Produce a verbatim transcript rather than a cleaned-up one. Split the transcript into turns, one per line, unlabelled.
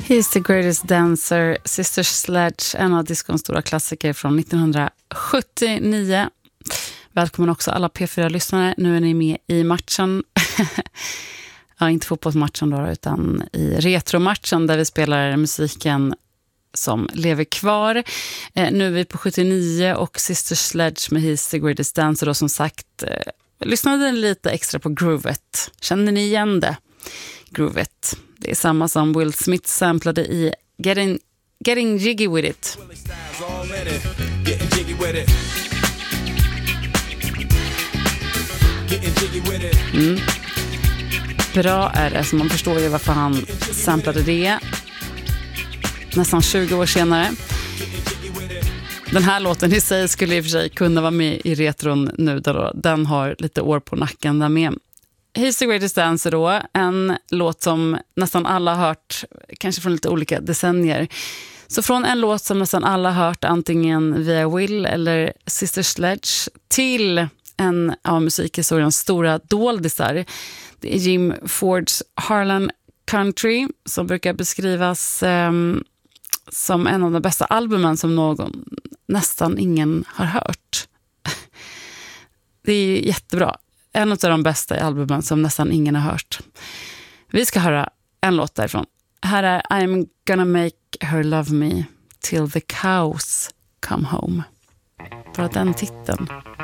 He's the greatest dancer, Sister Sledge, en av diskons stora klassiker från nittonhundrasjuttionio. Välkommen också alla P fyra-lyssnare, nu är ni med i matchen. Ja, inte fotbollsmatchen då, utan i retromatchen där vi spelar musiken som lever kvar. Eh, nu är vi på sjuttionio och Sister Sledge med He's the greatest dancer då, som sagt. Eh, lyssnade lite extra på groovet. Känner ni igen det? Groovet. Det är samma som Will Smith samplade i Getting, Getting Jiggy With It. Mm. Bra är det, så man förstår ju varför han samplade det nästan tjugo år senare. Den här låten i sig skulle i och för sig kunna vara med i retron nu då. Den har lite år på nacken där med. He's the greatest dancer då, en låt som nästan alla har hört, kanske från lite olika decennier. Så från en låt som nästan alla har hört antingen via Will eller Sister Sledge till en av musikhistoriens stora doldisar. Det är Jim Fords Harlan Country som brukar beskrivas eh, som en av de bästa albumen som någon, nästan ingen har hört. Det är jättebra. En av de bästa i albumen som nästan ingen har hört. Vi ska höra en låt därifrån. Här är I'm gonna make her love me till the cows come home. Bara den titeln